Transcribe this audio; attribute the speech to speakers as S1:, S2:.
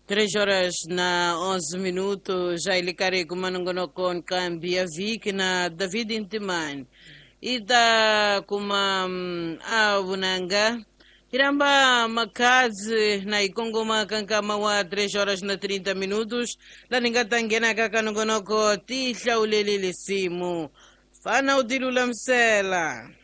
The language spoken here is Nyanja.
S1: 3 horas na 11 minutos, já ele carrega manongonokon cambia Vic na David Intiman. Ida kuma abunanga. Iramba makazi na ikongoma kankama wa 3 horas na 30 minutos. La ningatangena kakanongonoko tihla ulelele simu. Fana udilula msela.